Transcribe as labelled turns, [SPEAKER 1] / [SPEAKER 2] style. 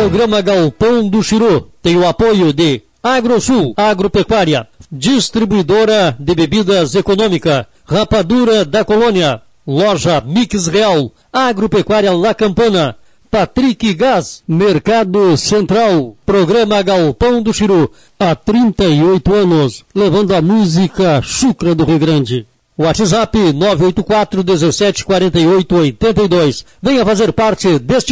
[SPEAKER 1] Programa Galpão do Chiru tem o apoio de Agrosul, Agropecuária, Distribuidora de Bebidas Econômica, Rapadura da Colônia, Loja Mix Real, Agropecuária La Campana, Patrick Gás, Mercado Central, Programa Galpão do Chiru, há 38 anos, levando a música chucra do Rio Grande. WhatsApp 984 17 48 82. Venha fazer parte deste